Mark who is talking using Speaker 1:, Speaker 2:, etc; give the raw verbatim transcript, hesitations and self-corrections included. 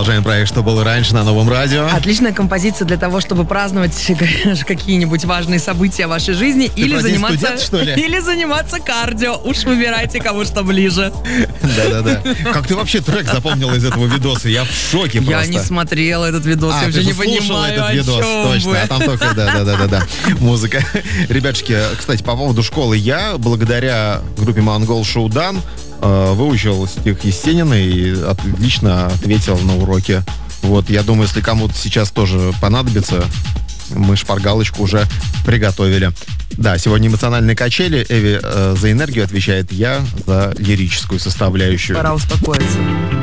Speaker 1: Продолжаем проект «Что было раньше» на Новом радио.
Speaker 2: Отличная композиция для того, чтобы праздновать какие-нибудь важные события в вашей жизни.
Speaker 1: Ты
Speaker 2: или
Speaker 1: про День
Speaker 2: заниматься,
Speaker 1: студента, что ли?
Speaker 2: Или заниматься кардио. Уж выбирайте, кому что ближе.
Speaker 1: Да-да-да. Как ты вообще трек запомнила из этого видоса? Я в шоке просто.
Speaker 2: Я не смотрела этот видос,
Speaker 1: А,
Speaker 2: я
Speaker 1: ты
Speaker 2: уже
Speaker 1: же
Speaker 2: не
Speaker 1: слушала
Speaker 2: понимаю,
Speaker 1: этот
Speaker 2: о
Speaker 1: видос,
Speaker 2: чем
Speaker 1: точно,
Speaker 2: вы.
Speaker 1: а там только, да-да-да-да, музыка. Ребятушки, кстати, по поводу школы, я благодаря группе Монгол Шоудан э, выучил стих Есенина и отлично ответил на уроке. Вот, я думаю, если кому-то сейчас тоже понадобится, мы шпаргалочку уже приготовили. Да, сегодня эмоциональные качели. Эви э, за энергию отвечает, я за лирическую составляющую.
Speaker 2: Пора успокоиться.